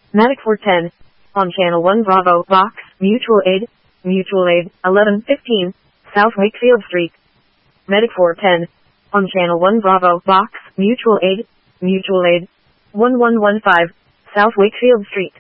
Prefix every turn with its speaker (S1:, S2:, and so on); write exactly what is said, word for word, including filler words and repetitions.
S1: Medic four ten. On Channel one Bravo, Box, Mutual Aid, Mutual Aid, eleven fifteen, South Wakefield Street. Medic four ten. On Channel one Bravo, Box, Mutual Aid, Mutual Aid, eleven fifteen, South Wakefield Street.